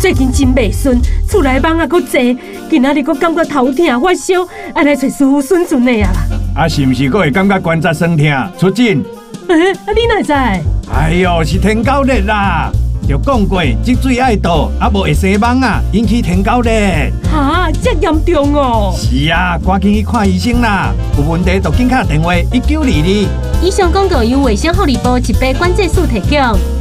最近真袂顺，厝内蚊啊搁济，今仔日搁感觉头痛发烧，爱来找师傅顺顺的啊啦。 啊，是毋是搁会感觉关节酸痛？出诊？ 你哪知？ 哎呦，是天狗热啦！就讲过，积水爱倒，啊无会生蚊啊，引起天狗热。 哈，这严重哦！ 是啊，赶紧去看医生啦！有问题就紧打电话1922。 以上广告由卫生福利部疾病管制署提供。